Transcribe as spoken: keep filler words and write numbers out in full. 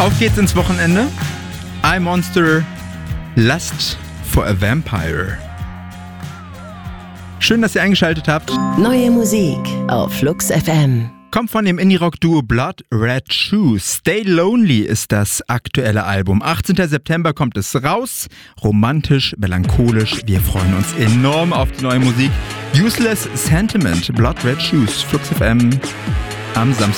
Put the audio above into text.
Auf geht's ins Wochenende. I Monster, Lust for a Vampire. Schön, dass ihr eingeschaltet habt. Neue Musik auf Flux F M. Kommt von dem Indie-Rock-Duo Blood Red Shoes. Stay Lonely ist das aktuelle Album. achtzehnten September kommt es raus. Romantisch, melancholisch. Wir freuen uns enorm auf die neue Musik. Useless Sentiment, Blood Red Shoes, Flux F M am Samstag.